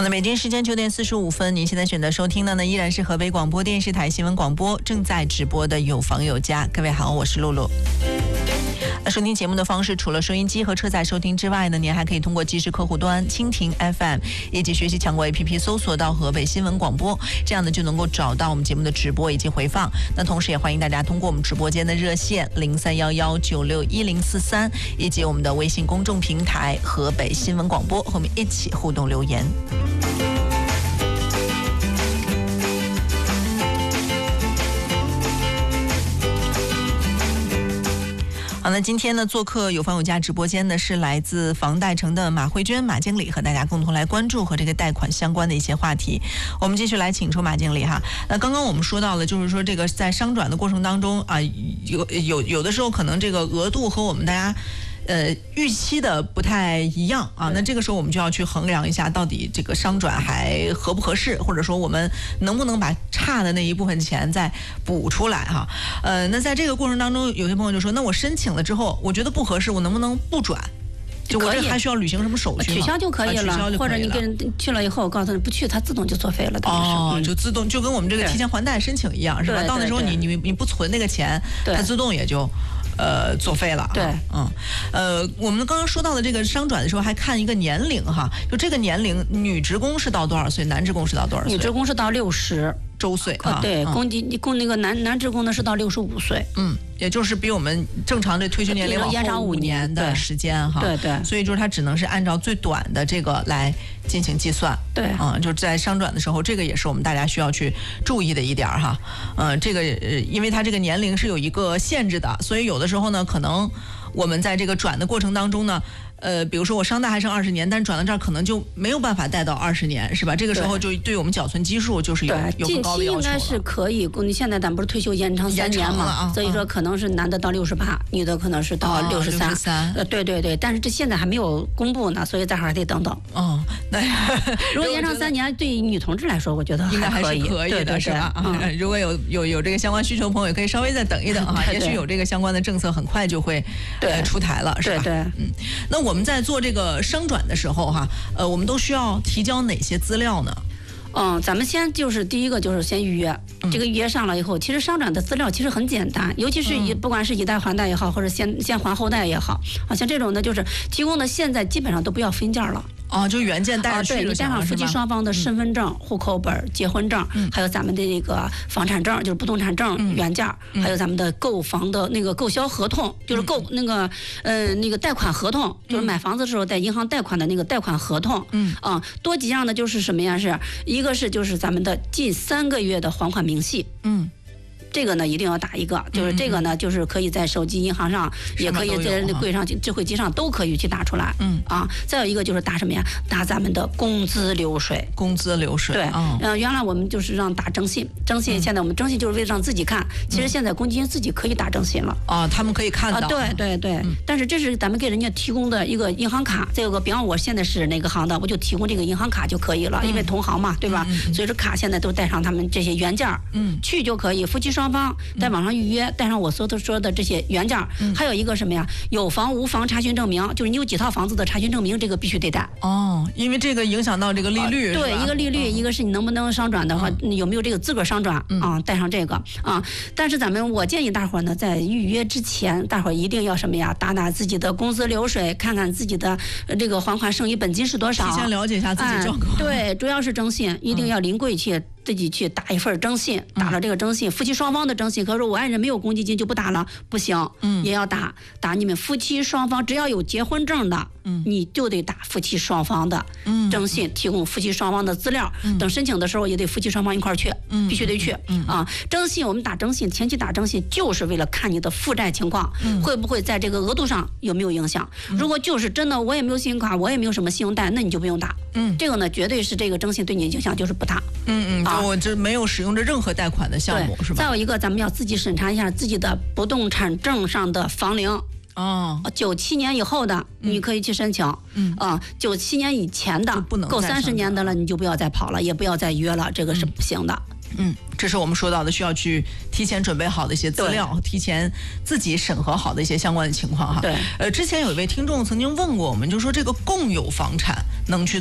好的，北京时间9点45分，您现在选择收听的呢依然是河北广播电视台新闻广播正在直播的有房有家。各位好，我是露露。收听节目的方式，除了收音机和车载收听之外呢，您还可以通过即时客户端蜻蜓 FM 以及学习强国 APP 搜索到河北新闻广播，这样呢就能够找到我们节目的直播以及回放。那同时也欢迎大家通过我们直播间的热线0311961043以及我们的微信公众平台河北新闻广播和我们一起互动留言。好，那今天呢，做客有房有家直播间的是来自房贷城的马慧娟马经理，和大家共同来关注和这个贷款相关的一些话题。我们继续来请出马经理哈。那刚刚我们说到了，就是说这个在商转的过程当中啊，有的时候可能这个额度和我们大家预期的不太一样啊，那这个时候我们就要去衡量一下，到底这个商转还合不合适，或者说我们能不能把差的那一部分钱再补出来哈。那在这个过程当中，有些朋友就说，那我申请了之后，我觉得不合适，我能不能不转？就我这还需要履行什么手续吗？ 取消就可以了，或者你跟人去了以后，告诉你不去，它自动就作废了。 就自动就跟我们这个提前还贷申请一样，是吧？到那时候你不存那个钱，它自动也就作废了。 对， 我们刚刚说到的这个商转的时候，还看一个年龄哈，就这个年龄，女职工是到多少岁，男职工是到多少岁？ 女职工是到60周岁啊， 对，那个男职工呢是到65岁， 也就是比我们正常的退休年龄往后5年的时间哈， 对， 所以就是它只能是按照最短的这个来进行计算， 对， 就是在商转的时候，这个也是我们大家需要去注意的一点哈，这个因为它这个年龄是有一个限制的，所以有的时候呢，可能我们在这个转的过程当中呢。比如说我商贷还剩20年，但转到这儿可能就没有办法贷到20年，是吧？这个时候就对我们缴存基数就是有更高的要求了。近期应该是可以，你现在咱不是退休延长3年嘛？所以说可能是男的到68，女的可能是到63。对，但是这现在还没有公布呢，所以咱还得等等。 那如果延长3年，对于女同志来说，我觉得应该还是可以的，是吧？如果有这个相关需求的朋友，可以稍微再等一等哈，也许有这个相关的政策很快就会出台了，是吧？ 对， 那我们在做这个商转的时候哈，我们都需要提交哪些资料呢？ 咱们先就是第一个就是先预约，这个预约上了以后，其实商转的资料其实很简单，尤其是不管是以贷还贷也好，或者先还后贷也好，像这种呢就是提供的现在基本上都不要分件了。 就原件带上去对，你带上夫妻双方的身份证、户口本、结婚证，还有咱们的这个房产证，就是不动产证原件，还有咱们的购房的那个购销合同，就是那个贷款合同，就是买房子的时候在银行贷款的那个贷款合同，多几样呢，就是什么呀？是一个是就是咱们的近3个月的还款明细，这个呢一定要打一个，就是这个呢就是可以在手机银行上，也可以在柜上、智慧机上都可以去打出来。再有一个就是打什么呀？打咱们的工资流水。对，原来我们就是让打征信，现在我们征信就是为了让自己看，其实现在公积金自己可以打征信了。 他们可以看到。 对，但是这是咱们给人家提供的一个银行卡，这个比方我现在是哪个行的，我就提供这个银行卡就可以了，因为同行嘛，对吧？所以说卡现在都带上他们这些原件，去就可以，夫妻双方在网上预约，带上我说的这些原件，还有一个什么呀？有房无房查询证明，就是你有几套房子的查询证明，这个必须得带。 因为这个影响到这个利率。 对，一个利率，一个是你能不能商转的话，有没有这个资格商转带上这个但是我建议大伙呢，在预约之前，大伙一定要什么呀？打自己的工资流水，看看自己的这个还款剩余本金是多少， 提前了解一下自己状况。 对，主要是征信，一定要临柜去。自己去打一份征信，打了这个征信，夫妻双方的征信。可是我爱人没有公积金就不打了，不行，也要打你们夫妻双方，只要有结婚证的，你就得打夫妻双方的征信，提供夫妻双方的资料。等申请的时候也得夫妻双方一块儿去，必须得去征信我们打征信，前期打征信就是为了看你的负债情况，会不会在这个额度上有没有影响。如果就是真的我也没有信用卡，我也没有什么信用贷，那你就不用打。这个呢绝对是这个征信对你的影响就是不大。 我这没有使用着任何贷款的项目，是吧？ 再有一个，咱们要自己审查一下自己的不动产证上的房龄。97年以后的你可以去申请，97年以前的够30年的了，你就不要再跑了，也不要再约了，这个是不行的。 这是我们说到的需要去提前准备好的一些资料，提前自己审核好的一些相关的情况哈。 对， 之前有一位听众曾经问过我们，就说这个共有房产能去